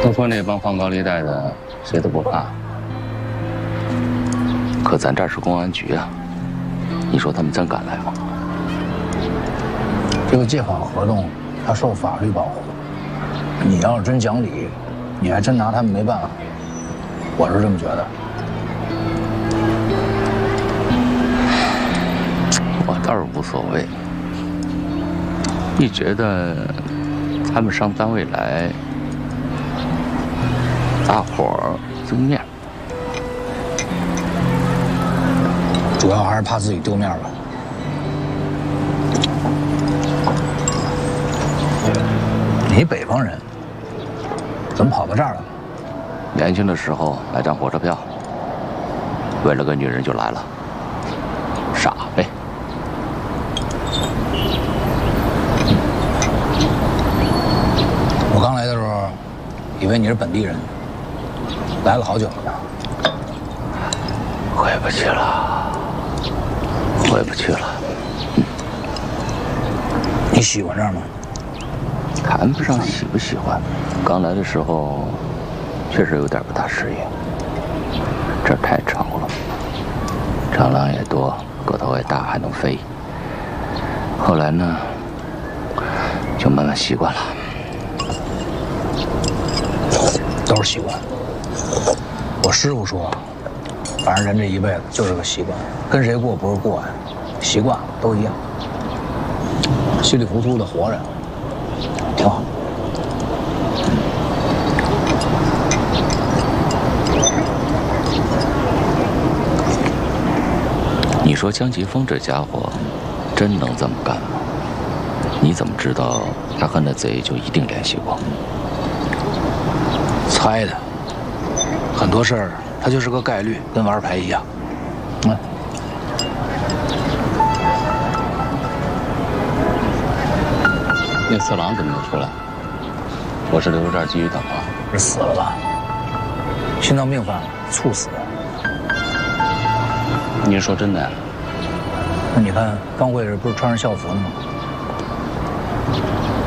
都说那帮放高利贷的谁都不怕，可咱这儿是公安局啊，你说他们真敢来吗？ 这个借款合同，它受法律保护。你要是真讲理，你还真拿他们没办法。我是这么觉得。 我倒是无所谓，你觉得他们上单位来，大伙儿丢面， 主要还是怕自己丢面吧。你北方人，怎么跑到这儿了？ 年轻的时候买张火车票，为了个女人就来了，傻呗。 我刚来的时候，以为你是本地人，来了好久了呢。 回不去了，回不去了。 你喜欢这儿吗？ 谈不上喜不喜欢，刚来的时候确实有点不大适应。这儿太吵了，蟑螂也多，个头也大，还能飞。后来呢，就慢慢习惯了。 都是习惯。我师傅说，反正人这一辈子就是个习惯，跟谁过不是过呀，习惯了都一样。稀里糊涂的活着，挺好。 你说江吉峰这家伙真能这么干吗？你怎么知道他和那贼就一定联系过？ 猜的，很多事儿它就是个概率，跟玩牌一样。 那四郎怎么没出来？我是留在这儿继续等啊。 是死了吧？心脏病犯了，猝死。 你是说真的呀？ 那你看，刚会时不是穿着校服呢吗？